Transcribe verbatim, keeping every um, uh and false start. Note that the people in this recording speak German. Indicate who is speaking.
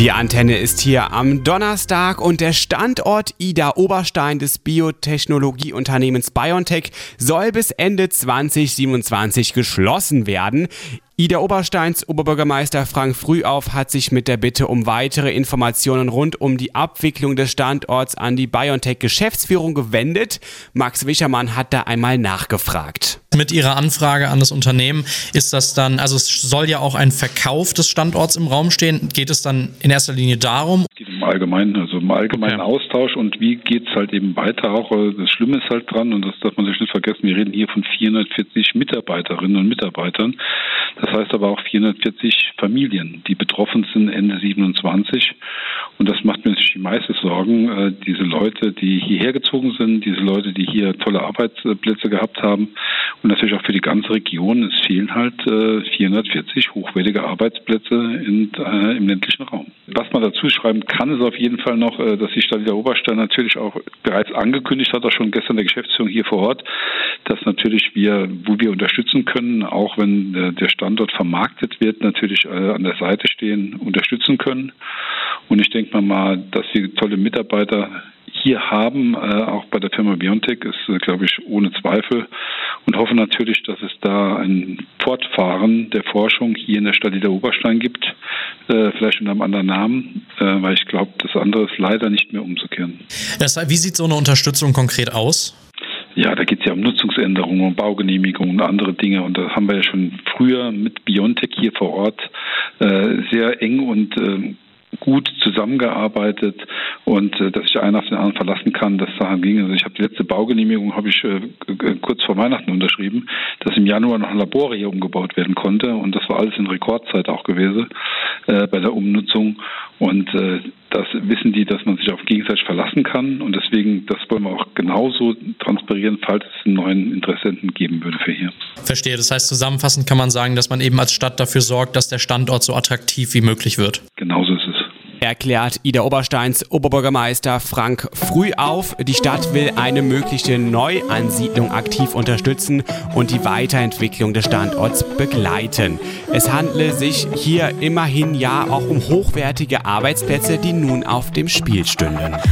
Speaker 1: Die Antenne ist hier am Donnerstag und der Standort Idar Oberstein des Biotechnologieunternehmens BioNTech soll bis Ende zwanzig siebenundzwanzig geschlossen werden. Idar Obersteins Oberbürgermeister Frank Frühauf hat sich mit der Bitte um weitere Informationen rund um die Abwicklung des Standorts an die BioNTech-Geschäftsführung gewendet. Max Wischermann hat da einmal nachgefragt.
Speaker 2: Mit Ihrer Anfrage an das Unternehmen ist das dann, also es soll ja auch ein Verkauf des Standorts im Raum stehen. Geht es dann in erster Linie darum?
Speaker 3: Es geht im Allgemeinen, also im allgemeinen okay. Austausch und wie geht es halt eben weiter auch. Das Schlimme ist halt dran und das darf man sich nicht vergessen, wir reden hier von vierhundertvierzig Mitarbeiterinnen und Mitarbeitern. Das heißt aber auch vierhundertvierzig Familien, die betroffen sind Ende siebenundzwanzig. Und das macht mir natürlich die meiste Sorgen. Diese Leute, die hierher gezogen sind, diese Leute, die hier tolle Arbeitsplätze gehabt haben und natürlich auch für die ganze Region. Es fehlen halt vierhundertvierzig hochwertige Arbeitsplätze in, äh, im ländlichen Raum. Was man dazu schreiben kann, ist auf jeden Fall noch, dass die Stadt Idar Oberstein natürlich auch bereits angekündigt hat, auch schon gestern der Geschäftsführung hier vor Ort, dass natürlich wir, wo wir unterstützen können, auch wenn äh, der Standort vermarktet wird, natürlich äh, an der Seite stehen, unterstützen können. Und ich denke mal, dass wir tolle Mitarbeiter hier haben, äh, auch bei der Firma BioNTech, ist, äh, glaube ich, ohne Zweifel. Und hoffe natürlich, dass es da ein Fortfahren der Forschung hier in der Stadt Idar Oberstein gibt, äh, vielleicht unter einem anderen Namen, äh, weil ich glaube, das andere ist leider nicht mehr umzukehren.
Speaker 2: Das, wie sieht so eine Unterstützung konkret aus?
Speaker 3: Ja, da geht es ja um Nutzungsänderungen, um Baugenehmigungen und andere Dinge. Und das haben wir ja schon früher mit BioNTech hier vor Ort äh, sehr eng und äh, gut zusammengearbeitet und äh, dass sich einer auf den anderen verlassen kann, dass daran ging. Also ich habe die letzte Baugenehmigung habe ich äh, kurz vor Weihnachten unterschrieben, dass im Januar noch ein Labor hier umgebaut werden konnte und das war alles in Rekordzeit auch gewesen äh, bei der Umnutzung und äh, das wissen die, dass man sich auf gegenseitig verlassen kann und deswegen, das wollen wir auch genauso transparieren, falls es einen neuen Interessenten geben würde für hier.
Speaker 2: Verstehe, das heißt zusammenfassend kann man sagen, dass man eben als Stadt dafür sorgt, dass der Standort so attraktiv wie möglich wird.
Speaker 3: Genauso ist es.
Speaker 1: Erklärt Idar Obersteins Oberbürgermeister Frank Frühauf. Die Stadt will eine mögliche Neuansiedlung aktiv unterstützen und die Weiterentwicklung des Standorts begleiten. Es handle sich hier immerhin ja auch um hochwertige Arbeitsplätze, die nun auf dem Spiel stünden.